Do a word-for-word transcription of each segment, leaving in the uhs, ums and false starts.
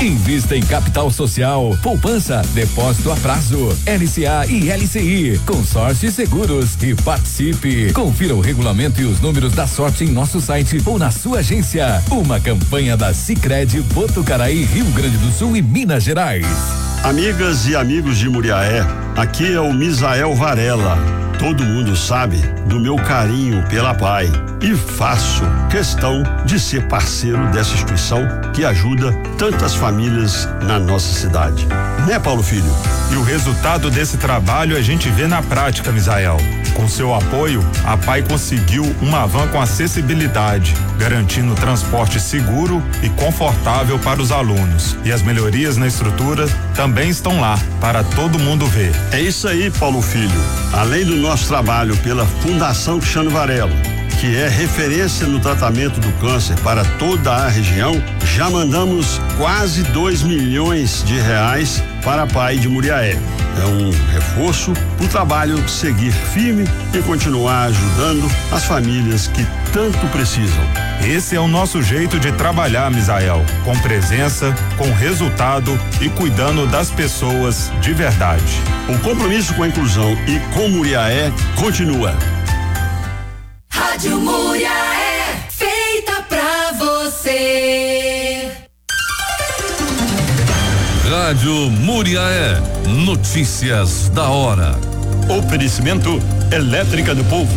Invista em capital social, poupança, depósito a prazo, L C A e L C I, consórcio e seguros e participe. Confira o regulamento e os números da sorte em nosso site ou na sua agência. Uma campanha da Sicredi Botucaraí, Rio Grande do Sul e Minas Gerais. Amigas e amigos de Muriaé, aqui é o Misael Varela. Todo mundo sabe do meu carinho pela P A I e faço questão de ser parceiro dessa instituição que ajuda tantas famílias na nossa cidade. Né, Paulo Filho? E o resultado desse trabalho a gente vê na prática, Misael. Com seu apoio, a P A I conseguiu uma van com acessibilidade, garantindo transporte seguro e confortável para os alunos. E as melhorias na estrutura também estão lá, para todo mundo ver. É isso aí, Paulo Filho. Além do nosso trabalho pela Fundação Cristiano Varela, que é referência no tratamento do câncer para toda a região, já mandamos quase dois milhões de reais para a P A I de Muriaé. É um reforço para o trabalho seguir firme e continuar ajudando as famílias que tanto precisam. Esse é o nosso jeito de trabalhar, Misael, com presença, com resultado e cuidando das pessoas de verdade. O compromisso com a inclusão e com Muriaé continua. Rádio Muriaé, feita pra você. Rádio Muriaé, notícias da hora. Oferecimento Elétrica do Povo.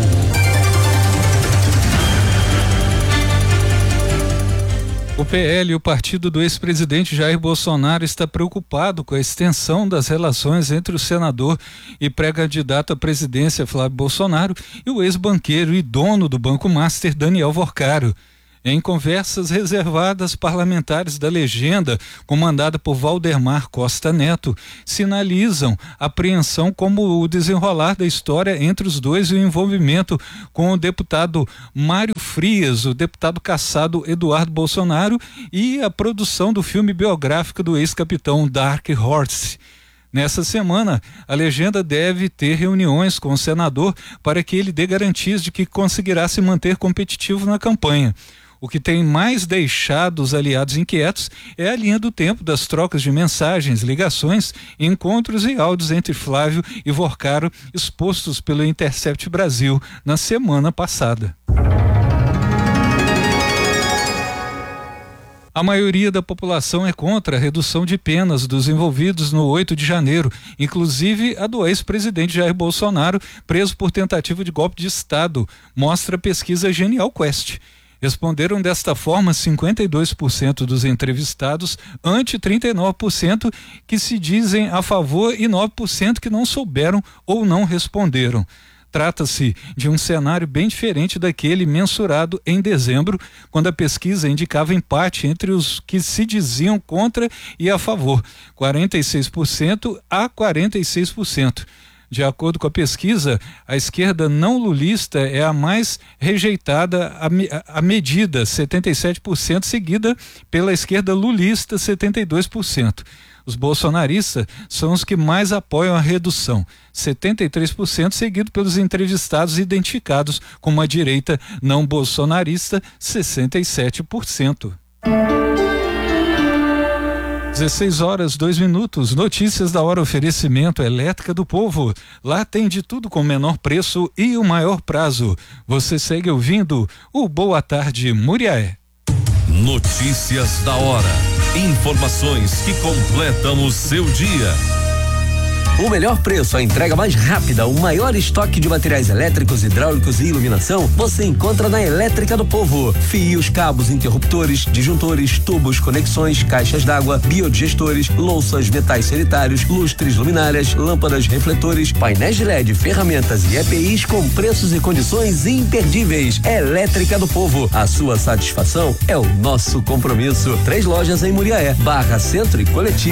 O P L, o partido do ex-presidente Jair Bolsonaro, está preocupado com a extensão das relações entre o senador e pré-candidato à presidência Flávio Bolsonaro e o ex-banqueiro e dono do Banco Master Daniel Vorcaro. Em conversas reservadas, parlamentares da legenda, comandada por Valdemar Costa Neto, sinalizam apreensão como o desenrolar da história entre os dois e o envolvimento com o deputado Mário Frias, o deputado cassado Eduardo Bolsonaro e a produção do filme biográfico do ex-capitão Dark Horse. Nessa semana, a legenda deve ter reuniões com o senador para que ele dê garantias de que conseguirá se manter competitivo na campanha. O que tem mais deixado os aliados inquietos é a linha do tempo das trocas de mensagens, ligações, encontros e áudios entre Flávio e Vorcaro expostos pelo Intercept Brasil na semana passada. A maioria da população é contra a redução de penas dos envolvidos no oito de janeiro, inclusive a do ex-presidente Jair Bolsonaro, preso por tentativa de golpe de Estado, mostra a pesquisa Genial Quest. Responderam desta forma cinquenta e dois por cento dos entrevistados, ante trinta e nove por cento que se dizem a favor e nove por cento que não souberam ou não responderam. Trata-se de um cenário bem diferente daquele mensurado em dezembro, quando a pesquisa indicava empate entre os que se diziam contra e a favor, quarenta e seis por cento a quarenta e seis por cento. De acordo com a pesquisa, a esquerda não lulista é a mais rejeitada à medida, setenta e sete por cento, seguida pela esquerda lulista, setenta e dois por cento. Os bolsonaristas são os que mais apoiam a redução, setenta e três por cento, seguido pelos entrevistados identificados como a direita não bolsonarista, sessenta e sete por cento. dezesseis horas, dois minutos, notícias da hora, oferecimento Elétrica do Povo. Lá tem de tudo com o menor preço e o maior prazo. Você segue ouvindo o Boa Tarde Muriaé. Notícias da hora. Informações que completam o seu dia. O melhor preço, a entrega mais rápida, o maior estoque de materiais elétricos, hidráulicos e iluminação, você encontra na Elétrica do Povo. Fios, cabos, interruptores, disjuntores, tubos, conexões, caixas d'água, biodigestores, louças, metais sanitários, lustres, luminárias, lâmpadas, refletores, painéis de L E D, ferramentas e E P Is com preços e condições imperdíveis. Elétrica do Povo, a sua satisfação é o nosso compromisso. Três lojas em Muriaé, Barra Centro e Coletivo.